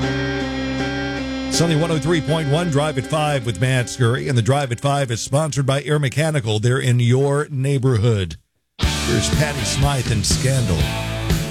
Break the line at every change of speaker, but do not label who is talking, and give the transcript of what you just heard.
Sunny 103.1 Drive at 5 with Matt Scurry. And the Drive at 5 is sponsored by Air Mechanical. They're in your neighborhood. Here's Patty Smythe and Scandal.